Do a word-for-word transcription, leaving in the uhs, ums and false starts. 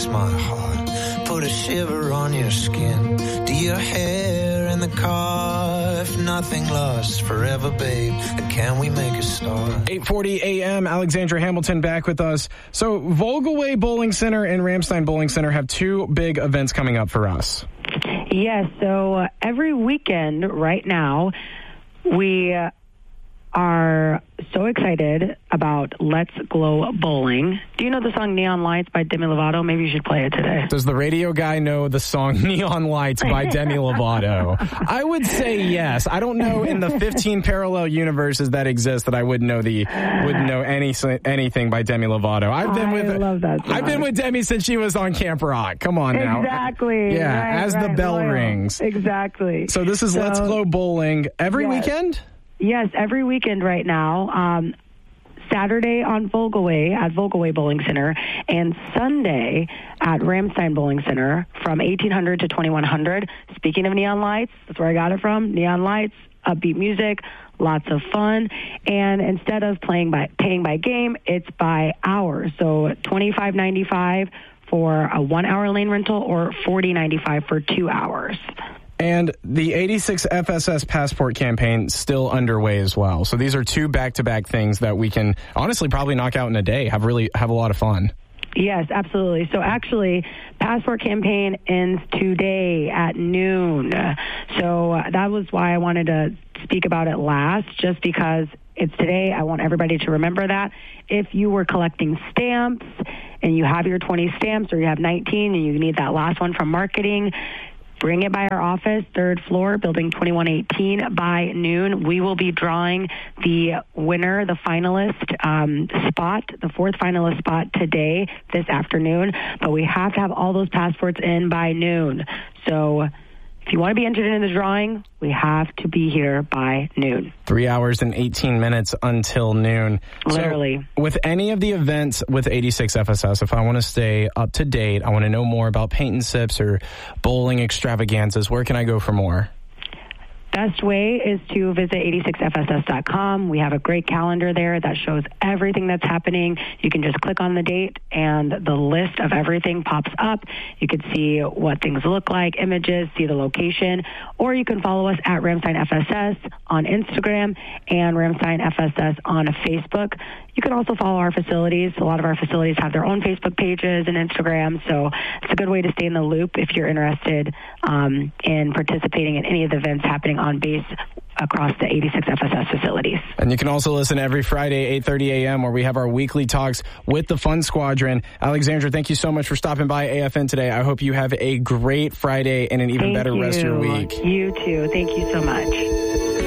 my heart, put a shiver on your skin. Do your hair in the car, if nothing lasts forever, babe, then can we make a start? eight forty a.m., Alexandra Hamilton back with us. So Vogelway Bowling Center and Ramstein Bowling Center have two big events coming up for us. Yes, so uh, every weekend right now, we uh, are so excited about Let's Glow Bowling. Do you know the song Neon Lights by Demi Lovato? Maybe you should play it today. Does the radio guy know the song Neon Lights by Demi Lovato? I would say yes. I don't know in the fifteen parallel universes that exist that I would know the would know any anything by Demi Lovato. I've been I with love that song. I've been with Demi since she was on Camp Rock. Come on now. Exactly. Yeah, right, as right, the bell loyal. rings. Exactly. So this is So, Let's Glow Bowling every yes. weekend? Yes, every weekend right now. Um, Saturday on Vogelway at Vogelway Bowling Center, and Sunday at Ramstein Bowling Center from eighteen hundred to twenty-one hundred. Speaking of neon lights, that's where I got it from. Neon lights, upbeat music, lots of fun, and instead of playing by paying by game, it's by hour. So twenty-five ninety-five for a one-hour lane rental, or forty ninety-five for two hours. And the eighty-six F S S Passport campaign still underway as well. So these are two back-to-back things that we can honestly probably knock out in a day, have really have a lot of fun. Yes, absolutely. So actually, Passport campaign ends today at noon. So uh, that was why I wanted to speak about it last, just because it's today. I want everybody to remember that. If you were collecting stamps and you have your twenty stamps, or you have nineteen and you need that last one from marketing, bring it by our office, third floor, building twenty-one eighteen by noon. We will be drawing the winner, the finalist um, spot, the fourth finalist spot today, this afternoon. But we have to have all those passports in by noon. So if you want to be entered in the drawing, we have to be here by noon. Three hours and eighteen minutes until noon. Literally. So with any of the events with eighty-six F S S, if I want to stay up to date, I want to know more about paint and sips or bowling extravaganzas, where can I go for more? Best way is to visit eighty-six F S S dot com. We have a great calendar there that shows everything that's happening. You can just click on the date and the list of everything pops up. You can see what things look like, images, see the location, or you can follow us at Ramstein F S S on Instagram and Ramstein F S S on Facebook. You can also follow our facilities. A lot of our facilities have their own Facebook pages and Instagram, so it's a good way to stay in the loop if you're interested um, in participating in any of the events happening on base across the eighty-six F S S facilities. And you can also listen every Friday, eight thirty a.m., where we have our weekly talks with the Fun Squadron. Alexandra, thank you so much for stopping by A F N today. I hope you have a great Friday and an even Thank better you. rest of your week. You too. Thank you so much.